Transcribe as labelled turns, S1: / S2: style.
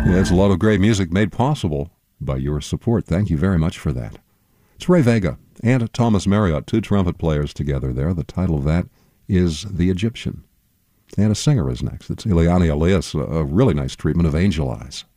S1: It's a lot of great music made possible by your support. Thank you very much for that. It's Ray Vega and Thomas Marriott, two trumpet players together there. The title of that is The Egyptian. And a singer is next. It's Eliane Elias, a really nice treatment of Angel Eyes.